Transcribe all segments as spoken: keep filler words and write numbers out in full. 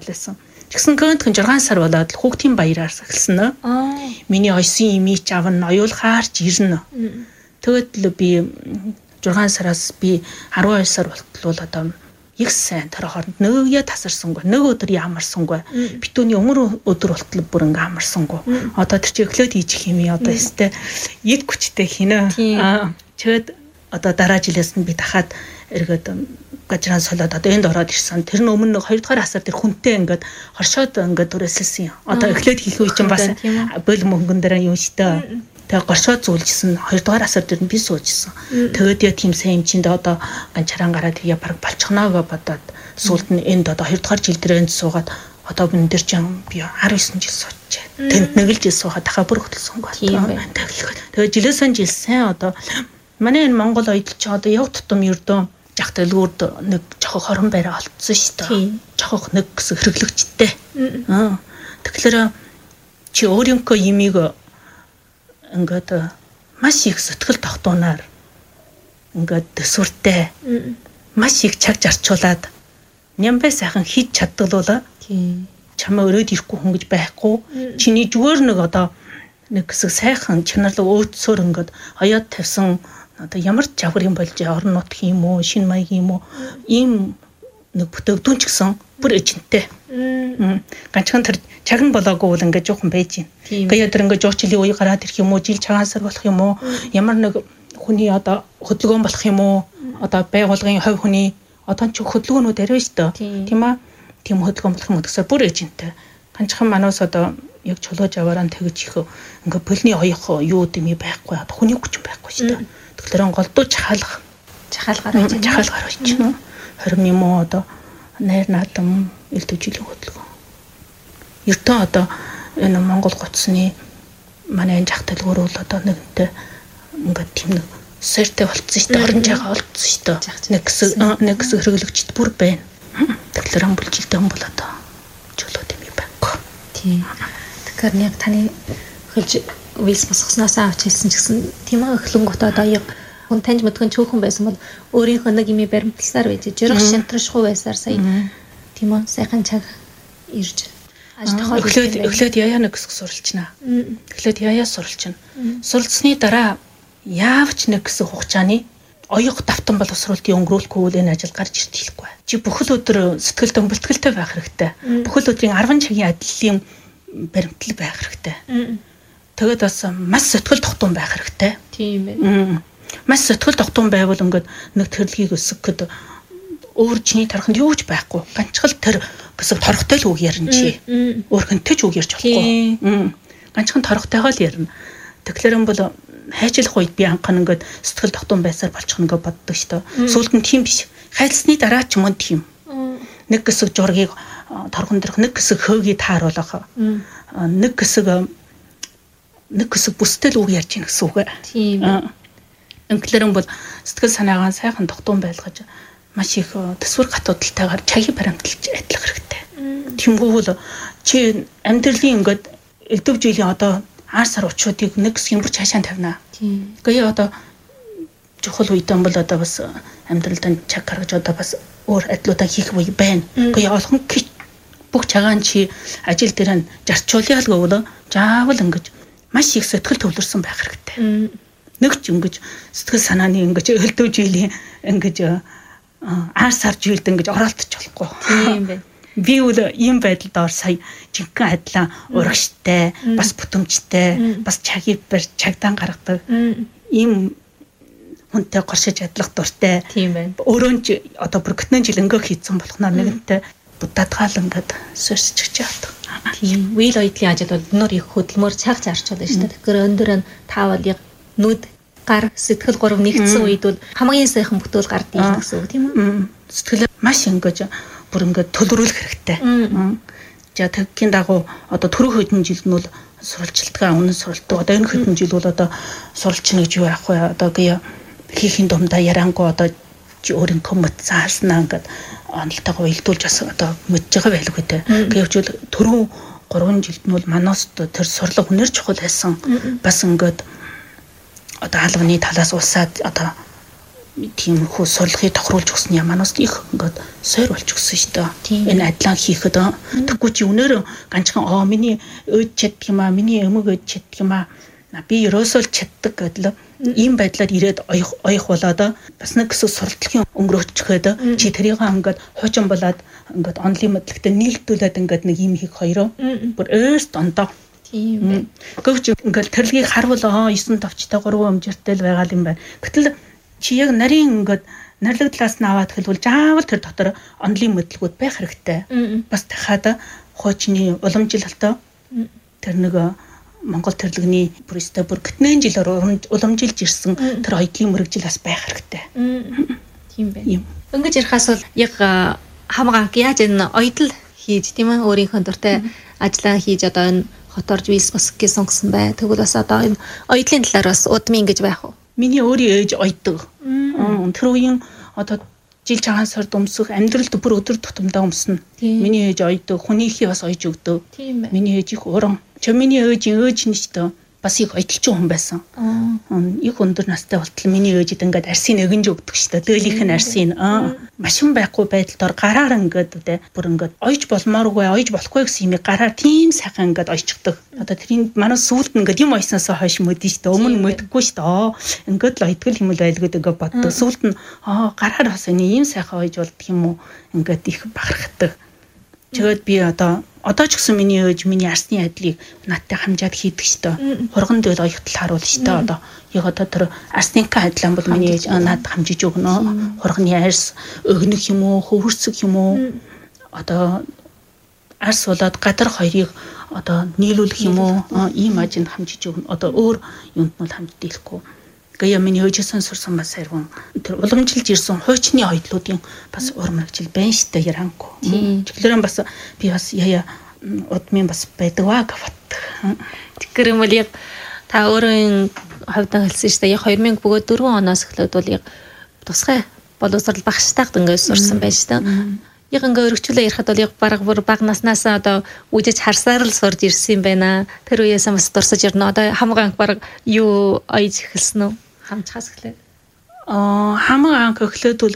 байсан. Тэгсэн гэнтхэн шугам сар болоод хүүхдийн баяраар эхэлсэн нэ. Миний ойсон имич авна, оюул хаарч ирнэ. Тэгэд л би шугам сараас би арван хоёр сар болтол одоо их сайн тарахад нөгөөе тасарсангүй. Нэг өдөр яамарсангүй. Битүүний өмөр өдөр болтол бүр ингээ амарсангүй. Одоо тэр чи өглөөд хийж хими одоо өстэй эд хүчтэй хийнэ. Аа чөд одоо дараа жилээс нь би дахиад эргээд гажран солиод одоо энд ороод ирсэн. Тэр нь өмнө хоёр дахь асар тэр хүнтэй ингээд хоршоод ингээд түрээсэлсэн юм. Одоо эхлээд хийх үе чинь бас бөл мөнгөн дээр юм штэй. Тэгээ горшоод зүүлжсэн. Хоёр дахь асар дээр нь би суужсэн. Тэгээд яа тийм сайн юм чиндээ одоо ганчаран гараад тэгээ баг болчихноо гэж бодоод сүүлд нь энд одоо хоёр дахь жил дээр энд суугаад одоо бин дээр ч би арван девять жил суучаа. Тэнд нэг л жил суугаад дахиад бүр хөдөлсөнгөө. Тэгээд жилээс нь жил сайн одоо манай энэ Монгол оёд ч одоо яв тутам ердөө жах дэлгүүрд нэг жохо хорон байраа олцсон шүү дээ. Жохох нэг гэсэн хэрэглэгчтэй. Аа. Тэгэхээр чи өөрийнхөө имийг ингээд маш их сэтгэл тогтооноор ингээд төсвөртэй маш их чаг зарчуулаад нямбай сайхан хийж чаддгалуула. Чамаа өрөөд ирэхгүй хүн гэж байхгүй. Чиний зүгээр нэг одоо нэг хэсэг сайхан чанарлаг өөдсөөр ингээд хаяад тавьсан одоо ямар ч авар юм болж орон нутгийн юм уу, шинэ маягийн юм уу ийм нэг бүтээгдэхүүн ч гэсэн бүр эжинтэй. Ганцхан тэр чаг нь болоогүй бол ингээд жоохон байж байна. Гэхдээ тэр ингээд жуучлын үе гараад ирэх юм уу, жил чагаасар болох юм уу, ямар нэг хүний одоо хөдөлгөөн болох юм уу, одоо байгууллагын хувь хүний одоо ч хөдөлгөөнүүд арай шүү дээ. Тийм аа. Тийм хөдөлгөөн болох юм гэсээр бүр эжинтэй. Ганцхан манаас одоо яг чулууж аваараа тэгж их ингээд пөлний оёх юу дэмий байхгүй, одоо хүний хүч байхгүй шүү дээ. Тэгэхээр голдуу чахалах чахалгаар байж чахалгаар байж байна. Хорим юм уу одоо найр наадам ил төжилийн хөдөлгөөн. Ердөө одоо энэ Монгол гоцсны манай энэ жах дэлгүүр бол одоо нэгэнтэй ингээд тийм нэг сэртэй болцсон шүү дээ. Орон жагаа олдсон шүү дээ. Нэг хэсэг нэг хэсэг хэрэглэгчд бүр байна. Тэгэхээр амбулжилтэй хүн бол одоо чөлөөд юм байхгүй. Тийм. Тэгэхээр яг таны хөлж вилс босгосноос авч хэлсэн ч гэсэн тийм аа эхлэнгүүт одоо яг хүн таньж мэдгэн чөөхөн байсан бол өөрийнхөө нэг юм баримтласаар байж жирах шантрашгүй байсаар сая тийм аа сайхан чаг ирж аж тахал өглөөд өглөөд яяа нэг хэсэг суралчнаа. Өглөөд яяа суралчна. Суралцсны дараа яавч нэг хэсэг хугацааны оёх давтан боловсруулалтын өнгөрүүлэхгүй үл энэ ажил гарч ирж хэлэхгүй. Чи бүхэл өдөр сэтгэл дөнгөлтгөлтэй байх хэрэгтэй. Бүхэл өдрийн арван цагийн адлалын баримтлал байх хэрэгтэй. Тэгээд бас маш сэтгэл тогтун байх хэрэгтэй. Тийм ээ. Маш сэтгэл тогтун байвал ингээд нэг төрлөгийг өсгөх гэд өөр чиний тархинд юу ч байхгүй. Ганцхан тэр гэсэн торхтой л үг ярина чи. Өөрхөнтэй ч үг ярьж болохгүй. Ганцхан торхтойгоо л ярина. Тэгэхээр бол хайчлах үед би анхан ингээд сэтгэл тогтун байсаар болчих нэгэ боддог шүү дээ. Сүүлд нь тийм биш. Хайлсны дараа ч юм уу тийм. Нэг хэсэг жургийг торхон дэрх, нэг хэсэг хөөгийг тааруулах. Нэг хэсэг нэг хэсэг бүстэй л үг ярьж гин гэсэн үг. Тийм. Инглерэн бол сэтгэл санаагаа сайхан тогтун байлгаж маш их төсвөр гатуудалтайгаар чагийг баримталж адилах хэрэгтэй. Тиймгүй бол чи амьдралын ингээд элдв жилийн одоо ар сар учруудыг нэг хэсгийн бүр цаашаа тавина. Тийм. Гэхдээ одоо чухал үедэн бол одоо бас амьдралд чаг гаргаж одоо бас өөр адлуудаа хийх үе байна. Гэхдээ олхон бүх чагаан чи ажил дээр нь зарчуулъя л гэвэл заавал ингэж маш их сэтгэл төвлөрсөн байх хэрэгтэй. Нэг ч ингэж сэтгэл санааны ингэж элдв жилийн ингэж ар сар жилд ингэж оролдож болохгүй. Тийм байна. Би үл ийм байдалд ор сая жинхэнэ адилаа урагштай, бас бүтэмжтэй, бас чагийг барь чагдаан гаргадаг. Ийм хүнтэй горшиж адлах дуртай. Тийм байна. Өөрөө ч одоо бүр гитнэн жил ингээ хийцэн болохноор нэгэнтэй будадгаал ингээд сөрсчихж яадаг. Тийм. Үйл ойдлын ажил бол өнөр их хөдөлмөр цаг зарчаад байна шүү дээ. Тэгэхээр өндөр нь таавал яг нүд гар сэтгэл гурав нэгдсэн үед бол хамгийн сайхан бүтээл гард ийлэх гэсэн үг тийм үү? Сэтгэл маш ингэж бүр ингээд төлөвлөх хэрэгтэй. За тэгхийн дагуу одоо түрүү хэдэн жил нь бол суралцилтгаа үнэн суралцдаг. Одоо энэ хэдэн жил бол одоо суралцна гэж юу яах вэ? Одоо гээ хийхин думдаа ярангу одоо өөрийн коммент заалснаа ингээд онолтойгоо илдүүлж бас одоо мэдж байгаа байлгүй дээ. Гэвчүүл түрүү гурван жилд нь бол манаас тэр сурлаг хүнээр чухал байсан. Бас ингээд одоо албаны талаас улсаад одоо тиймэрхүү сурлагыг тохируулж өгсөн ямаанаас их ингээд сойр болж өгсөн шүү дээ. Энэ адилхан хийхэд тэггүй чи өнөр ганцхан оо миний өөд чаддаг юм аа, миний өмөг өөд чаддаг юм аа. Би ерөөсөө чаддаг гэдэл ийм байдлаар ирээд оёх оёх болоод бас нэг гэсэн сурталчилгын өнгөрөөчгээд чи тэрийг ингээд хуучин болоод ингээд онлын мэдлэгтэй нийлдүүлээд ингээд нэг юм хийх хоёроо бүр өөс дондоо тийм гövч ингээд тэрлэгийг харвал аа девять тавчтай тhree амжиртай л байгаа юм байна. Гэтэл чи яг нарийн ингээд нарлагдлаас нь аваад хэлбэл заавал тэр дотор онлын мэдлэгүүд байх хэрэгтэй. Бас дахиад хуучны уламжлалтай тэр нэг Монгол тэрлэгний бүрээстэй бүр гитнэн жилээр уламжилж ирсэн тэр оюутны мөрөгжил бас байх хэрэгтэй. Тийм байна. Ингэж ярихаас бол яг хамгаалт яаж энэ оюутал хийж тийм ээ өөрийнхөө дуртай ажиллаа хийж одоо энэ хот орж виз бас гэсэн сонгосон бай. Тэгвэл бас одоо энэ оюутлын талаар бас удмын ингэж байх уу? Миний өөрийн ээж оюутдаг. Тэр үеийн одоо жил цагаан сард өмсөх амьдралд бүр өдөр тутамдаа өмснө. Миний ээж оюутдаг, хүнийхээ бас оюуж өгдөг. Миний ээж их уран. Чи миний ээжийн ээж нэчтэй бас их оюуталчин хүн байсан. Их өндөр настай болтол миний ээжид ингээд арсын өгөнж өгдөг шүү дээ. Дөөлийнх нь арсын машин байхгүй байдалд ор гараар ингээд үү бүр ингээд оёж болмооргүй оёж болохгүй гэсэн юм гараар тийм сайхан ингээд оёчдаг. Одоо тэрийн манай сүулт ингээд юм оёсноос хойш мөдөн шүү дээ. Өмнө мөдөггүй шүү дээ. Ингээд л оёдгол юм л байлгүй ингээд боддог. Сүулт нь аа гараар бас энэ ийм сайхан оёж болдг юм уу ингээд их бахархдаг. Тэгээд би одоо одоо ч гэсэн миний ээж миний арсны адилыг надтай хамжаад хийдэг шүү дээ. Хурган дээл оюутал харуул шүү дээ. Одоо яг одоо тэр арсныхаа адилхан бол миний ээж надад хамжиж өгнө. Хурганы арс өгнөх юм уу, хөвөрцөх юм уу? Одоо арс болоод гадар хоёрыг одоо нийлүүлэх юм уу? Ийм ажинд хамжиж өгнө. Одоо өөр юмд нь хамж дийлэхгүй. Гая миний өөжсөн сурсан бас хайрган тэр уламжилж ирсэн хуучны оюутлуудын бас урмагчил байна штэ ярангүй. Тэгэхээр бас би бас яя удмын бас байдаг аа гэвт. Тэгэхээр юм бол яг та өөрийн хавьдан хэлсэн штэ яг two thousand four оноос эхлээд бол яг тусгай боловсрол багштайг ингээд сурсан байж штэ. Яг ингээ өргөчлөө ярихад бол яг бараг бүр баг наснаас одоо үжиж харсаар л сурж ирсэн юм байна. Тэр үеэс бас дурсаж ирнэ. Одоо хамгаан бараг юу оёж эхэлсэн үү? Хамчхаас эхлээд. Аа хамгаан анх эхлээд бол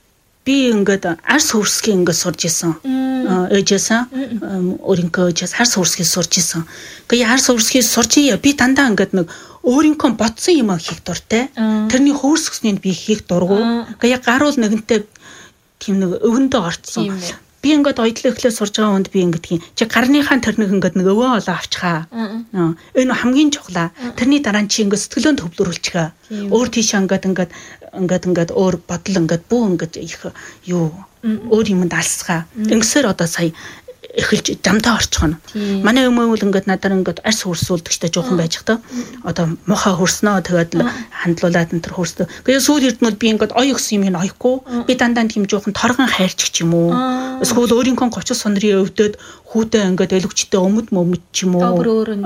би ингээд арс хөрсгийн ингээд сурж исэн. Ээжээсээ өөрийнхөө ээжээс арс хөрсгийг сурж исэн. Гэхдээ арс хөрсгийг сурж ия би дандаа ингээд нэг өөрийнхөө бодсон юм хийх дуртай. Тэрний хөрсгснийг би хийх дургу. Гэхдээ гаруул нэгэнтэй тийм нэг өвөндөө орцсон. Би ингээд оюутлаа эхлээд сурж байгаа хүнд би ингээд тийм чи гарныхаа тэрнийг ингээд нэг өвөө олоо авчихаа. Энэ хамгийн чухлаа. Тэрний дараа чи ингээд сэтгэлөө төвлөрүүлчихээ. Өөр тийш ингээд ингээд ингээд ингээд өөр бодол ингээд бүү ингээд их юу өөр юмд алсгаа. Ингэсээр одоо сая эхэлж замдаа орчихно. Манай өмөө бол ингээд надаар ингээд арс хөрсүүлдэг штэ жоохон байж та. Одоо мохоо хөрснөө тэгээд хандлуулаад энэ төр хөрсдөө. Гэхдээ сүүл эрдэнүүд би ингээд оё гэсэн юм оёхгүй. Би дандаа тийм жоохон торгон хайрч ч юм уу. Эсвэл өөрийнхөө говч сонрын өвдөд хүүтэй ингээд өлөгчтэй өмд мөмд ч юм уу.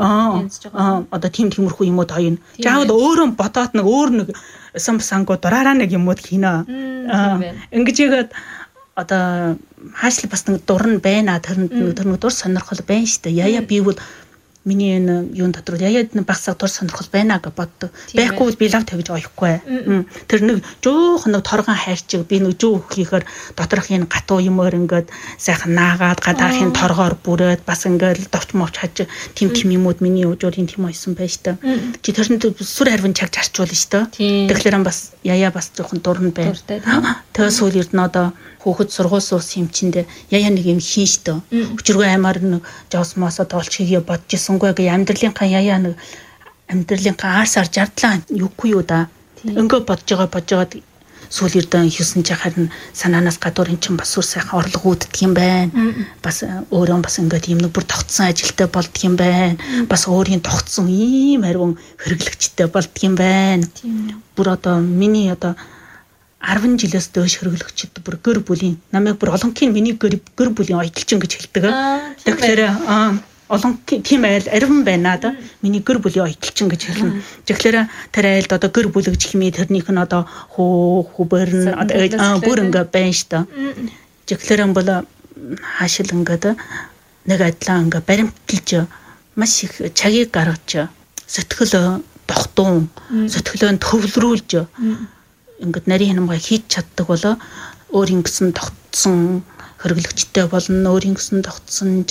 Аа одоо тийм тиймэрхүү юмуд оёно. Заавал өөрөө бодоод нэг өөр нэг сан сангуу дураараа нэг юмуд хийнэ. Ингэж ягаад одоо хаашл бас нэг дурн байна. Тэр тэр нэг дур сонирхол байна шүү дээ. Яя би бол миний энэ юун дотор яя багсаа дур сонирхол байна гэж боддог. Байхгүй бол би лав тавьж оёхгүй. Тэр нэг жоох нэг торгон хайрчиг би нэг жоо хийхээр доторх энэ гатуу юмөр ингээд сайхан наагаад гадаахын торгоор бүрээд бас ингээд довч мовч хаж тим тим юмуд миний өжөөрийн тим ойсон байж та. Чи тэрнэд сүр харвин чаг зарчуул шүү дээ. Тэгэхээр бас яя бас жоохон дурн байна. Тэгээс үл эрдэнэ одоо хүүхэд сургууль суус юм чиндээ яя нэг юм хийн штэ. Өчргөө аймаар нэг жавс мосоо тоолч хийе бодчихсонгүй гэ амьдралынхаа яя нэг амьдралынхаа арсаар жардлаа юугүй юу да.Өнгө бодож байгаа бодож байгаа сүүл эрдэн хийсэн ч харин санаанаас гадуур эн чин бас үр сайхан орлого үүддэг юм байна. Бас өөрөө бас ингээд юм нэг бүр тогтсон ажилтай болдг юм байна. Бас өөрийн тогтсон ийм харин хэрэглэгчтэй болдг юм байна. Бүр одоо миний одоо ten жилээс дөөш хэрэглэгчд бүр гэр бүлийн намайг бүр олонхын миний гэр гэр бүлийн оюуталчин гэж хэлдэг. Тэгэхээр олон тийм айл арвин байна да. Миний гэр бүлийн оюуталчин гэж хэлнэ. Тэгэхээр тэр айлд одоо гэр бүлэгч хэмээ тэрнийх нь одоо хөө хүбэр нь одоо бүр ингээ байна шүү дээ. Тэгэхээр бол хаашил ингээд нэг адилхан ингээ баримталж маш их чагийг гаргаж сэтгэл тогтуун сэтгэлөө төвлөрүүлж ингээд нарийн хянамгаа хийж чаддаг болоо өөрийн гэсэн тогтсон хэрэглэгчтэй болно, өөрийн гэсэн тогтсон